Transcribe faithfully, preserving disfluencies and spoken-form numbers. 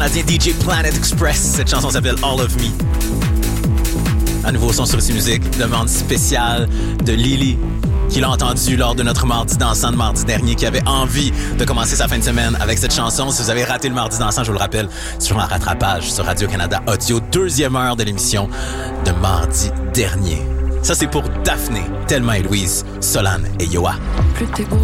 Canadien D J Planet Express. Cette chanson s'appelle All of Me. Un nouveau son sur C-Musique, demande spéciale de Lily, qui l'a entendu lors de notre Mardi dansant de mardi dernier, qui avait envie de commencer sa fin de semaine avec cette chanson. Si vous avez raté le Mardi dansant, je vous le rappelle, c'est sur un rattrapage sur Radio-Canada Audio, deuxième heure de l'émission de mardi dernier. Ça, c'est pour Daphné, Thelma et Louise, Solane et Yoa.